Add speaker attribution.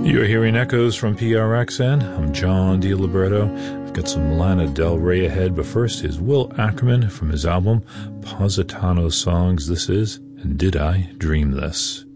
Speaker 1: You're hearing echoes from PRXN. I'm John DiLiberto. I've got some Lana Del Rey ahead, but first is Will Ackerman from his album Positano Songs. This is And Did I Dream This?